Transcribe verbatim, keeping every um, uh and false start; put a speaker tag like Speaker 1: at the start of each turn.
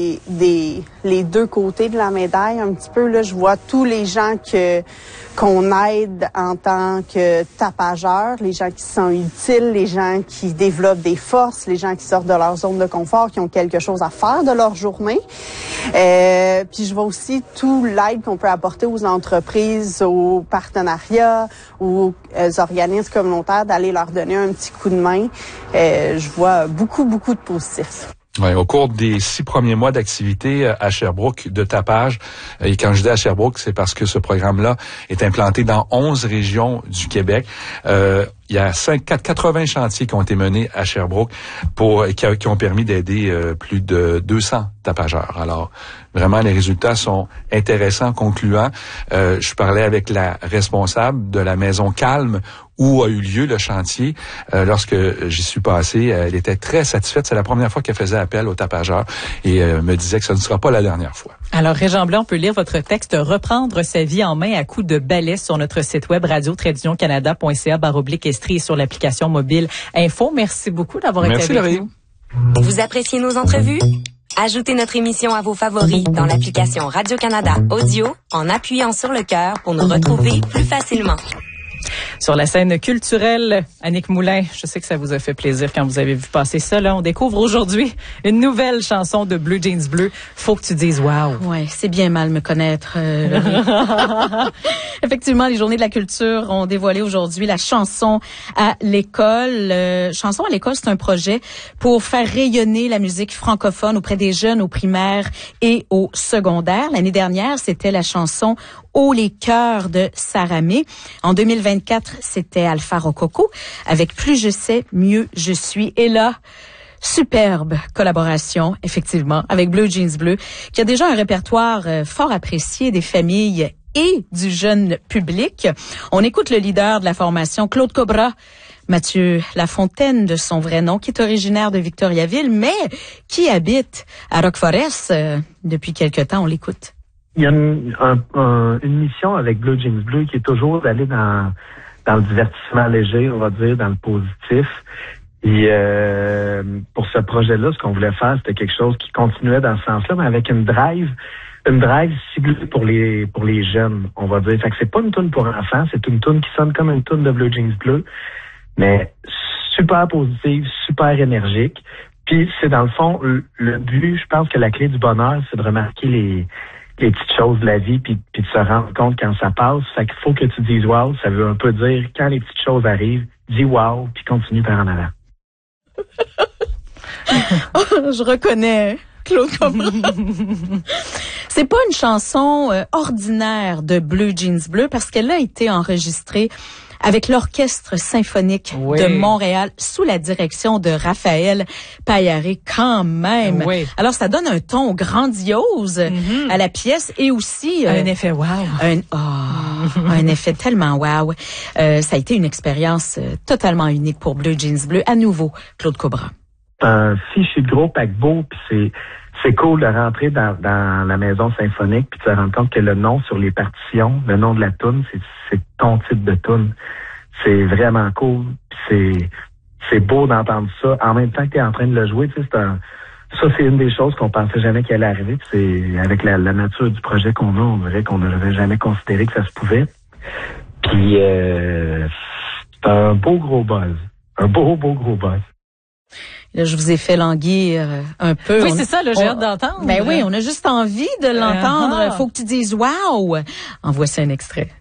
Speaker 1: les, des, les deux côtés de la médaille un petit peu. Là, je vois tous les gens que qu'on aide en tant que tapageurs, les gens qui sont utiles, les gens qui développent des forces, les gens qui sortent de leur zone de confort, qui ont quelque chose à faire de leur journée. Euh, puis je vois aussi tout l'aide qu'on peut apporter aux entreprises, aux partenariats, aux euh, organismes communautaires, d'aller leur donner un petit coup de main. Euh, je vois beaucoup, beaucoup de positifs.
Speaker 2: Oui, au cours des six premiers mois d'activité à Sherbrooke de tapage, et quand je dis à Sherbrooke, c'est parce que ce programme-là est implanté dans onze régions du Québec. Euh, il y a cinq, quatre, quatre-vingts chantiers qui ont été menés à Sherbrooke pour qui, qui ont permis d'aider euh, plus de deux cents tapageurs. Alors, vraiment, les résultats sont intéressants, concluants. Euh, je parlais avec la responsable de la Maison Calme où a eu lieu le chantier. Euh, lorsque j'y suis passé, elle était très satisfaite. C'est la première fois qu'elle faisait appel aux tapageurs et euh, me disait que ce ne sera pas la dernière fois.
Speaker 3: Alors, Régent Blais, on peut lire votre texte « Reprendre sa vie en main à coups de balai » sur notre site web radio tiret union canada point c a barre oblique Estrie et sur l'application mobile Info. Merci beaucoup d'avoir été avec
Speaker 2: Laurie.
Speaker 3: nous.
Speaker 4: Vous appréciez nos entrevues? Ajoutez notre émission à vos favoris dans l'application Radio-Canada Audio en appuyant sur le cœur pour nous retrouver plus facilement.
Speaker 3: Sur la scène culturelle, Annick Moulin, je sais que ça vous a fait plaisir quand vous avez vu passer ça. Là, on découvre aujourd'hui une nouvelle chanson de Bleu Jeans Bleu. Faut que tu dises wow.
Speaker 5: Ouais, c'est bien mal me connaître. Euh, Effectivement, les Journées de la culture ont dévoilé aujourd'hui la chanson à l'école. Euh, chanson à l'école, c'est un projet pour faire rayonner la musique francophone auprès des jeunes au primaire et au secondaire. L'année dernière, c'était la chanson Oh les cœurs de Saramé. En deux mille vingt-quatre, c'était Alpha Rococo avec Plus je sais, mieux je suis. Et là, superbe collaboration, effectivement, avec Bleu Jeans Bleu, qui a déjà un répertoire euh, fort apprécié des familles et du jeune public. On écoute le leader de la formation, Claude Cobra, Mathieu Lafontaine de son vrai nom, qui est originaire de Victoriaville, mais qui habite à Rock-Forest euh, depuis quelque temps. On l'écoute.
Speaker 6: Il y a une, un, un, une mission avec Bleu Jeans Bleu qui est toujours d'aller dans, dans le divertissement léger, on va dire, dans le positif. Et euh, pour ce projet-là, ce qu'on voulait faire, c'était quelque chose qui continuait dans ce sens-là, mais avec une drive, une drive ciblée pour les pour les jeunes, on va dire. Fait que c'est pas une toune pour enfants, c'est une toune qui sonne comme une toune de Bleu Jeans Bleu, mais super positive, super énergique. Puis c'est dans le fond, le, le but, je pense que la clé du bonheur, c'est de remarquer les les petites choses de la vie, puis, puis de se rendre compte quand ça passe. Fait qu'il faut que tu dises wow, ça veut un peu dire quand les petites choses arrivent, dis wow, puis continue par en avant.
Speaker 5: Oh, je reconnais Claude Cobra. C'est pas une chanson euh, ordinaire de Bleu Jeans Bleu parce qu'elle a été enregistrée avec l'Orchestre symphonique oui. de Montréal sous la direction de Raphaël Paillaré quand même.
Speaker 3: Oui.
Speaker 5: Alors, ça donne un ton grandiose mm-hmm. à la pièce et aussi...
Speaker 3: Euh, un effet wow.
Speaker 5: Un, oh, un effet tellement wow. Euh, ça a été une expérience euh, totalement unique pour Bleu Jeans Bleu. À nouveau, Claude Cobra.
Speaker 6: Un fichier de gros paquebot, puis c'est... C'est cool de rentrer dans, dans la maison symphonique puis de se rendre compte que le nom sur les partitions, le nom de la toune, c'est, c'est ton titre de toune. C'est vraiment cool. C'est, c'est beau d'entendre ça. En même temps que tu es en train de le jouer, tu sais, c'est un, ça, c'est une des choses qu'on pensait jamais qu'elle allait arriver. Puis c'est avec la, la nature du projet qu'on a, on dirait qu'on n'aurait jamais considéré que ça se pouvait. Puis euh, c'est un beau gros buzz. Un beau, beau gros buzz.
Speaker 5: Là, je vous ai fait languir un peu.
Speaker 3: Oui,
Speaker 5: on,
Speaker 3: c'est ça, le j'ai hâte d'entendre.
Speaker 5: Ben oui, on a juste envie de l'entendre.
Speaker 3: Uh-huh.
Speaker 5: Faut que tu dises wow. En voici un extrait.